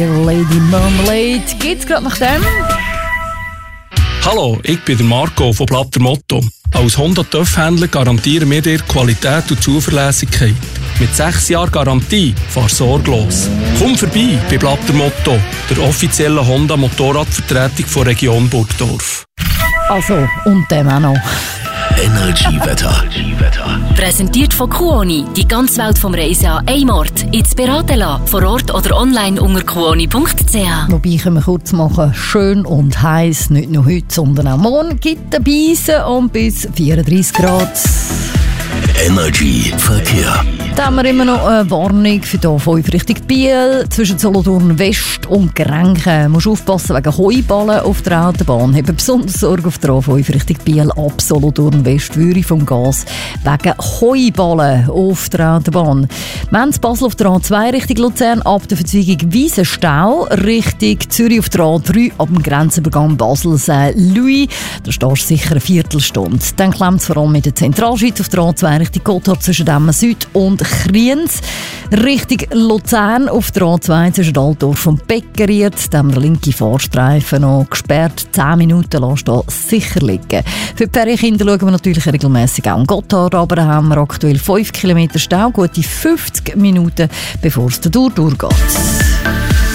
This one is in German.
Lady Marmalade geht's gerade nach dem? Hallo, ich bin der Marco von Blatter Motto. Als Honda-TÜV-Händler garantieren wir dir Qualität und Zuverlässigkeit. Mit 6 Jahren Garantie, fahr sorglos. Komm vorbei bei Blatter Motto, der offiziellen Honda-Motorradvertretung von Region Burgdorf. Also, und dem auch noch. Energiewetter. Präsentiert von Kuoni. Die ganze Welt vom Reisen an einem Ort. Jetzt beraten lassen. Vor Ort oder online unter kuoni.ch. Wobei, können wir kurz machen, schön und heiß, nicht nur heute, sondern auch morgen gibt es Beisen und bis 34 Grad. Energieverkehr. Da haben wir immer noch eine Warnung für hier 5 Richtung Biel. Zwischen Solothurn West und Grenchen. Du musst aufpassen wegen Heuballen auf der Autobahn. Habe besonders Sorge auf der A5 Richtung Biel ab Solothurn West. Würde vom Gas wegen Heuballen auf der Autobahn. Menz Basel auf der A2 Richtung Luzern ab der Verzweigung Wiesenstau. Richtung Zürich auf der A3 ab dem Grenzübergang Basel-Saint-Louis. Da stehst du sicher eine Viertelstunde. Dann klemmt es vor allem mit der Zentralschweiz auf der A2 Richtung Gotthard zwischen Emmen Süd und Kriens. Richtung Luzern auf der A2 zwischen Altdorf und Beckeriet. Da haben wir den linken Fahrstreifen noch gesperrt. 10 Minuten lässt da sicher liegen. Für die Ferienkinder schauen wir natürlich regelmäßig auch in Gotthard, aber da haben wir aktuell 5 Kilometer Stau, gute 50 Minuten, bevor es da durchgeht.